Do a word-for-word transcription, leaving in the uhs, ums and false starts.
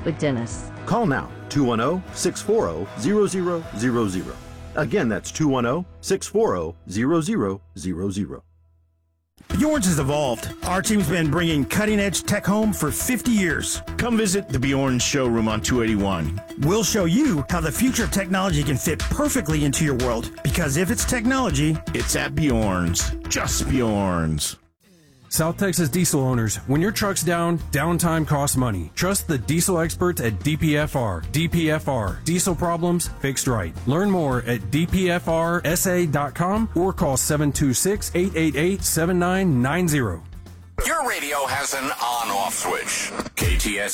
with Dennis. Call now, two one zero, six four zero, zero zero zero zero. Again, that's two one zero, six four zero, zero zero zero zero. Bjorn's has evolved. Our team's been bringing cutting-edge tech home for fifty years. Come visit the Bjorn showroom on two eighty-one. We'll show you how the future of technology can fit perfectly into your world. Because if it's technology, it's at Bjorn's. Just Bjorn's. South Texas diesel owners, when your truck's down, downtime costs money. Trust the diesel experts at D P F R. D P F R. Diesel problems fixed right. Learn more at d p f r s a dot com or call seven two six, eight eight eight, seven nine nine zero. Your radio has an on-off switch. K T S